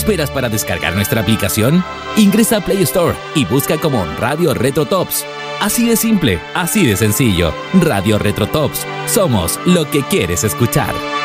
esperas para descargar nuestra aplicación? Ingresa a Play Store y busca como Radio Retro Tops. Así de simple, así de sencillo. Radio Retro Tops. Somos lo que quieres escuchar.